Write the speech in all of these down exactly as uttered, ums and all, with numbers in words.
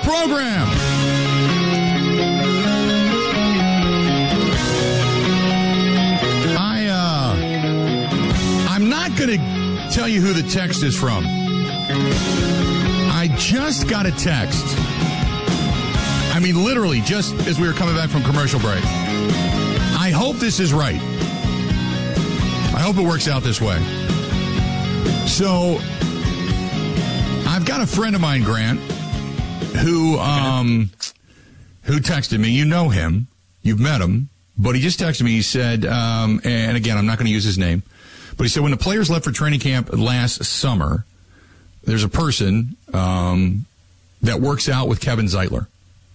program. I, uh, I'm not going to tell you who the text is from. I just got a text. I mean, literally, just as we were coming back from commercial break. I hope this is right. I hope it works out this way. So, I've got a friend of mine, Grant, who um, who texted me. You know him. You've met him. But he just texted me. He said, um, and again, I'm not going to use his name, but he said when the players left for training camp last summer, there's a person um, that works out with Kevin Zeitler.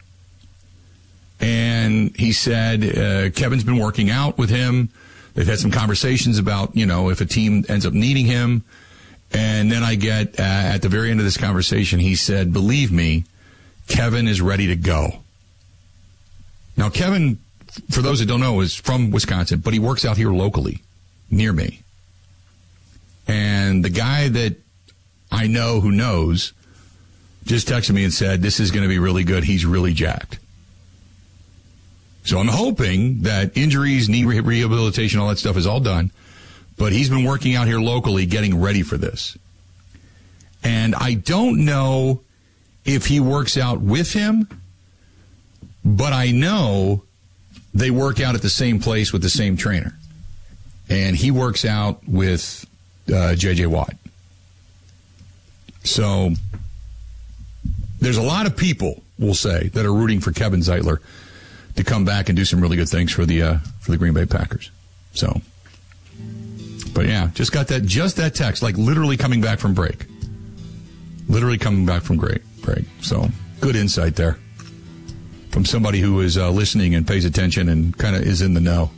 And he said uh, Kevin's been working out with him. They've had some conversations about, you know, if a team ends up needing him. And then I get, uh, at the very end of this conversation, he said, believe me, Kevin is ready to go. Now, Kevin, for those that don't know, is from Wisconsin, but he works out here locally, near me. And the guy that I know who knows just texted me and said, this is going to be really good. He's really jacked. So I'm hoping that injuries, knee rehabilitation, all that stuff is all done. But he's been working out here locally, getting ready for this. And I don't know if he works out with him, but I know they work out at the same place with the same trainer. And he works out with uh, J J. Watt. So there's a lot of people, we'll say, that are rooting for Kevin Zeitler to come back and do some really good things for the uh, for the Green Bay Packers. So, but yeah, just got that just that text, like literally coming back from break. Literally coming back from great break. So, good insight there from somebody who is uh, listening and pays attention and kind of is in the know.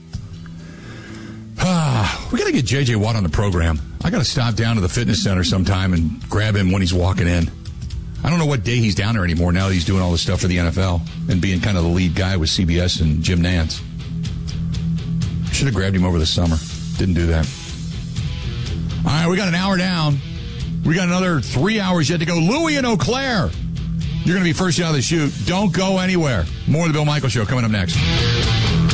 Ah, we got to get J J. Watt on the program. I got to stop down to the fitness center sometime and grab him when he's walking in. I don't know what day he's down there anymore now that he's doing all this stuff for the N F L and being kind of the lead guy with C B S and Jim Nantz. Should have grabbed him over the summer. Didn't do that. All right, we got an hour down. We got another three hours yet to go. Louie and Eau Claire. You're going to be first out of the chute. Don't go anywhere. More of the Bill Michaels Show coming up next.